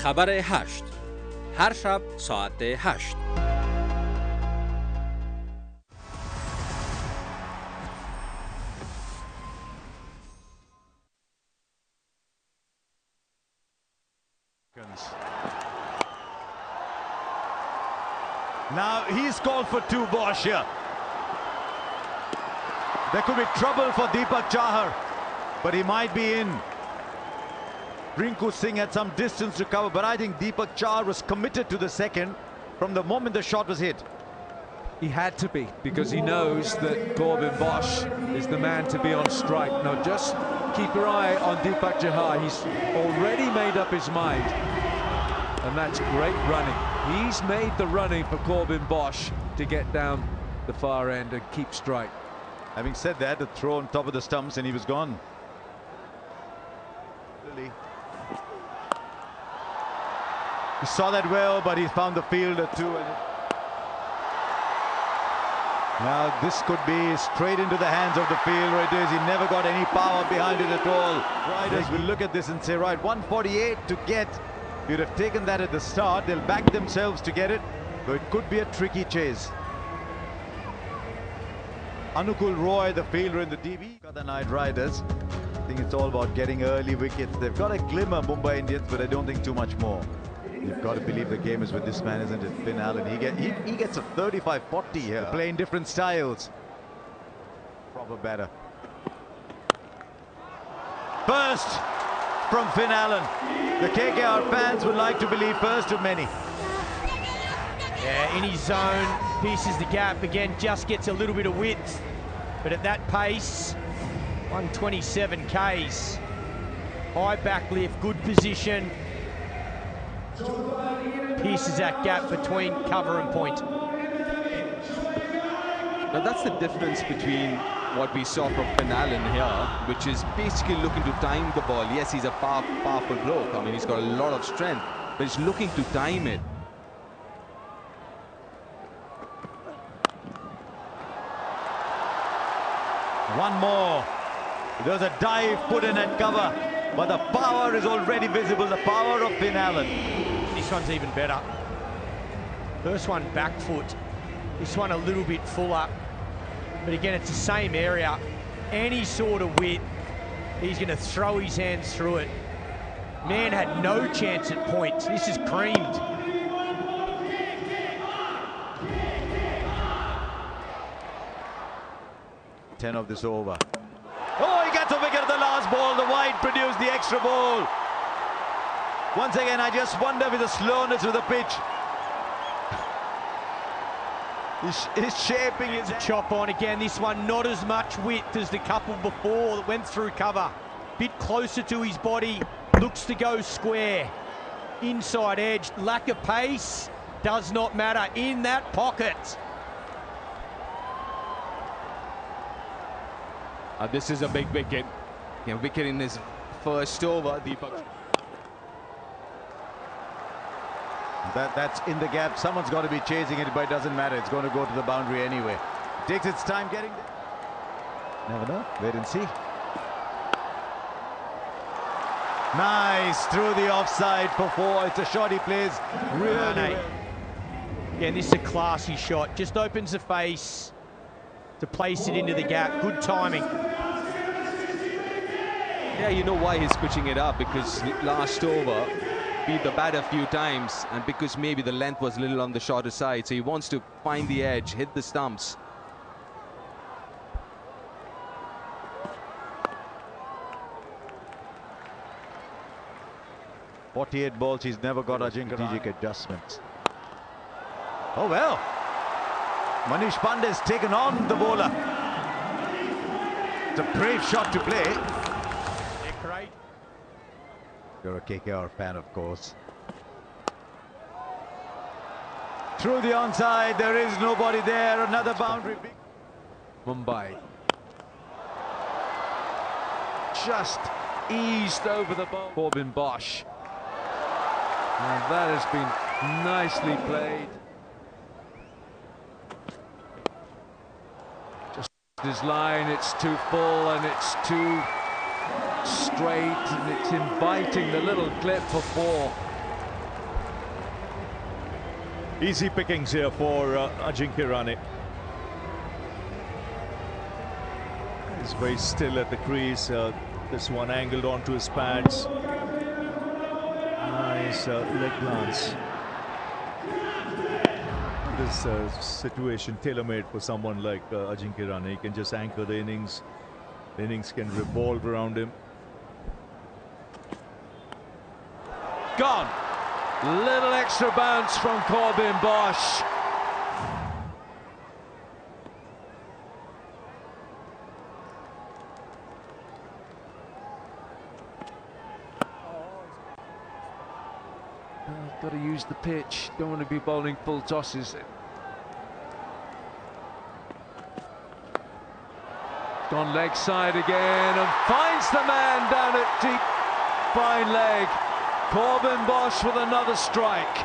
خبر 8 هر شب ساعت 8. Now he's called for two, Bosch here. There could be trouble for Deepak Chahar, but he might be in. Rinku Singh had some distance to cover, but I think Deepak Chahar was committed to the second from the moment the shot was hit. He had to be, because he knows that Corbin Bosch is the man to be on strike. Now just keep your eye on Deepak Chahar. He's already made up his mind. And that's great running. He's made the running for Corbin Bosch to get down the far end and keep strike. Having said that, a throw on top of the stumps and he was gone. He saw that well, but he found the fielder too. Now this could be straight into the hands of the fielder. It is. He never got any power behind it at all. Riders will look at this and say, right, 148 to get. You'd have taken that at the start. They'll back themselves to get it, so it could be a tricky chase. Anukul Roy, the fielder in the DB. The Knight Riders. I think it's all about getting early wickets. They've got a glimmer, Mumbai Indians, but I don't think too much more. You've got to believe the game is with this man, isn't it? Finn Allen. He gets a 35-40 here. They're playing different styles. Proper batter. First from Finn Allen. The KKR fans would like to believe first of many. Yeah, in his zone, pierces the gap again, just gets a little bit of width. But at that pace, 127 Ks. High back lift, good position. Pierces that gap between cover and point. Now that's the difference between what we saw from Finn Allen here, which is basically looking to time the ball. Yes, he's a powerful bloke. I mean, he's got a lot of strength, but he's looking to time it. One more. There's a dive put in at cover, but the power is already visible. The power of Finn Allen. This one's even better. First one back foot. This one a little bit fuller. But again, it's the same area. Any sort of width, he's going to throw his hands through it. Man had no chance at points. This is creamed. Ten of this over. Oh, he gets a wicket at the last ball. The wide produced the extra ball. Once again, I just wonder with the slowness of the pitch. He's shaping his chop on again. This one not as much width as the couple before that went through cover. Bit closer to his body. Looks to go square. Inside edge. Lack of pace does not matter in that pocket. This is a big wicket. Yeah, wicket in his first over. Deepak. That's in the gap. Someone's got to be chasing it, but it doesn't matter. It's going to go to the boundary anyway. It takes its time getting there. Never know. Wait and see. Nice through the offside for 4. It's a shot he plays really well. Yeah, this is a classy shot. Just opens the face to place it into the gap. Good timing. Yeah, you know why he's pitching it up, because last over beat the bat a few times, and because maybe the length was a little on the shorter side, so he wants to find the edge, hit the stumps. .48 balls, he's never got strategic adjustments. Oh well, Manish Pandey has taken on the bowler. It's a brave shot to play. You're a KKR fan, of course. Through the onside, there is nobody there. Another boundary. Mumbai just eased over the ball. Corbin Bosch. And that has been nicely played. Just his line, it's too full and it's too straight, and it's inviting the little clip for 4. Easy pickings here for Ajinkya Rahane. He's very still at the crease. This one angled onto his pads. Nice leg glance. This situation tailor-made for someone like Ajinkya Rahane. He can just anchor the innings. The innings can revolve around him. Gone. Little extra bounce from Corbin Bosch. Got to use the pitch. Don't want to be bowling full tosses. Gone leg side again and finds the man down at deep fine leg. Corbin Bosch with another strike.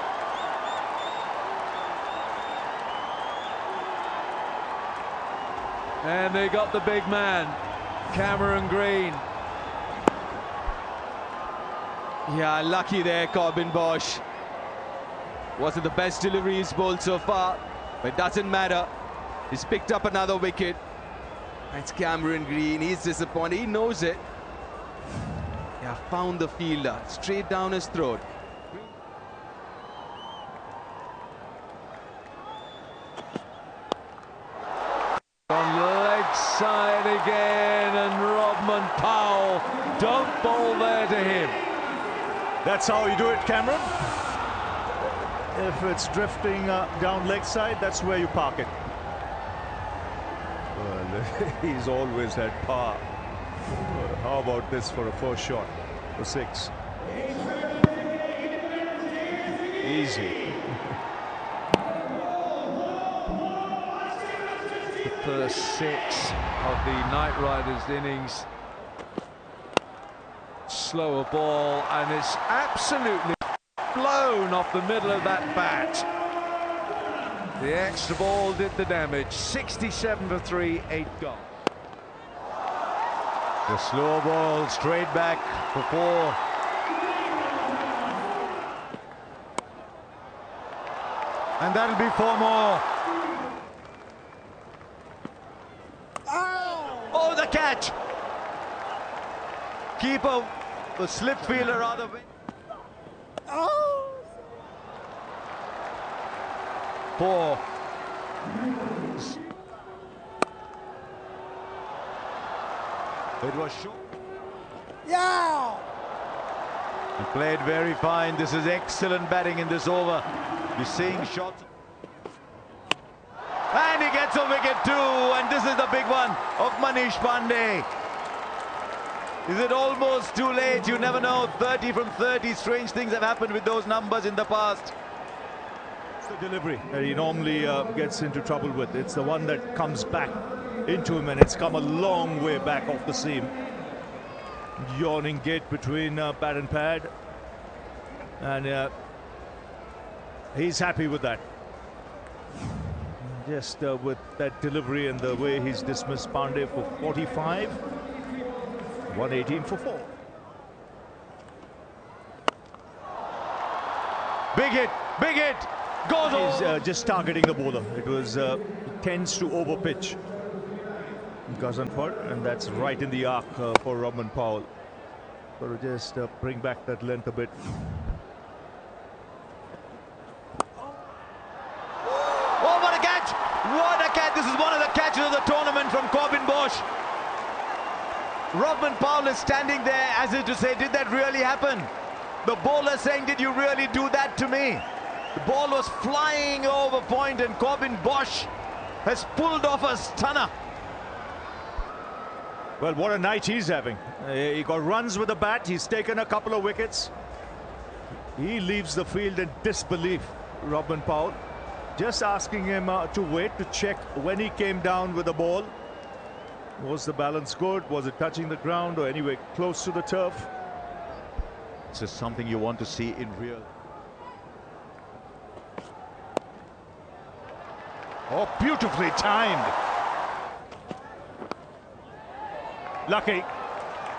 And they got the big man, Cameron Green. Yeah, lucky there, Corbin Bosch. Wasn't the best delivery he's bowled so far, but it doesn't matter. He's picked up another wicket. It's Cameron Green. He's disappointed. He knows it. Yeah, found the fielder straight down his throat. On leg side again, and Robman Powell, don't bowl there to him. That's how you do it, Cameron. If it's drifting down leg side, that's where you park it. Well, he's always had power. How about this for a first shot? For 6. Easy. The first 6 of the Knight Riders innings. Slower ball, and it's absolutely blown off the middle of that bat. The extra ball did the damage. 67 for 3, 8 gone. The slow ball straight back for 4. And that'll be 4 more. Oh, the catch! Keeper, the slip fielder rather. Oh! 4. It was short. Yeah! He played very fine. This is excellent batting in this over. You're seeing shots. And he gets a wicket too. And this is the big one of Manish Pandey. Is it almost too late? You never know. 30 from 30. Strange things have happened with those numbers in the past. It's the delivery that he normally gets into trouble with. It's the one that comes back into him, and it's come a long way back off the seam. Yawning gate between bat and pad. And he's happy with that. Just with that delivery and the way he's dismissed Pandey for 45. 118 for 4. Big hit, big hit. Goes He's just targeting the bowler. It was tends to overpitch Gazanfar, and that's right in the arc for Robman Powell. Got to just bring back that length a bit. Oh, what a catch! What a catch! This is one of the catches of the tournament from Corbin Bosch. Robman Powell is standing there as if to say, did that really happen? The bowler saying, did you really do that to me? The ball was flying over point and Corbin Bosch has pulled off a stunner. Well, what a night he's having. He got runs with the bat. He's taken a couple of wickets. He leaves the field in disbelief, Robman Powell. Just asking him to wait to check when he came down with the ball. Was the balance good? Was it touching the ground or anyway close to the turf? It's just something you want to see in real. Oh, beautifully timed. Lucky.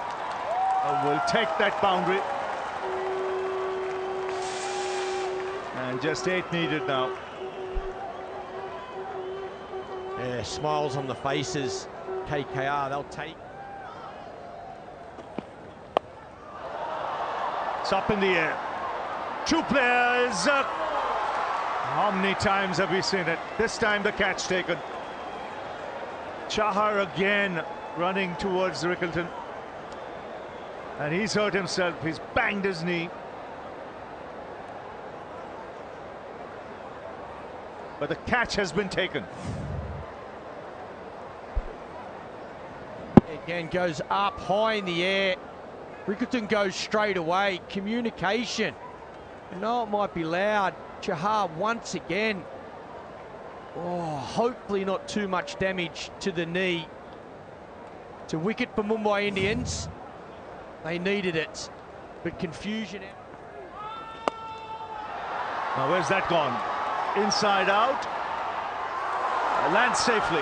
Will take that boundary. And just 8 needed now. Yeah, smiles on the faces. KKR, they'll take. It's up in the air. 2 players. How many times have we seen it? This time the catch taken. Chahar again running towards Rickelton. And he's hurt himself. He's banged his knee. But the catch has been taken. Again, goes up high in the air. Rickelton goes straight away. Communication. I know it might be loud. Chahar once again. Oh, hopefully not too much damage to the knee. It's a wicket for Mumbai Indians. They needed it, but confusion. Now where's that gone? Inside out. Lands safely.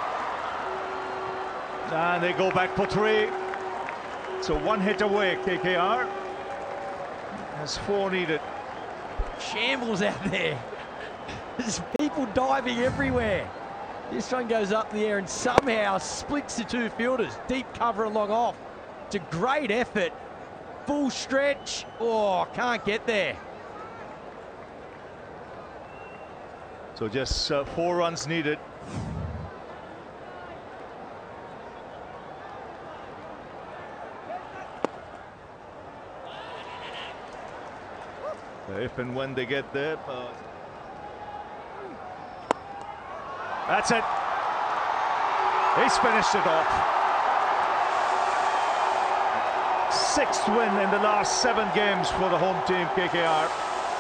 And they go back for 3. So 1 hit away, KKR. Has 4 needed. Shambles out there. There's people diving everywhere. This one goes up the air and somehow splits the 2 fielders. Deep cover along off. It's a great effort. Full stretch. Oh, can't get there. So just 4 runs needed. If and when they get there. That's it. He's finished it off. 6th win in the last 7 games for the home team, KKR.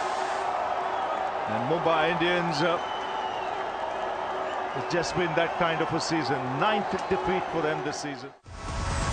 And Mumbai Indians, it's just been that kind of a season. 9th defeat for them this season.